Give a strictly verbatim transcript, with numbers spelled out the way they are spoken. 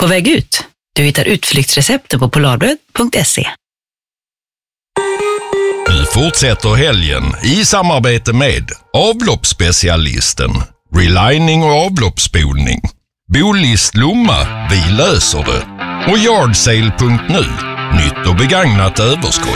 På väg ut. Du hittar utflyktsrecepten på polarbröd punkt se. Nu fortsätter helgen i samarbete med avloppsspecialisten, relining och avloppsspolning, Bolist Lomma, vi löser det, och Yardsale punkt nu, nytt och begagnat överskott.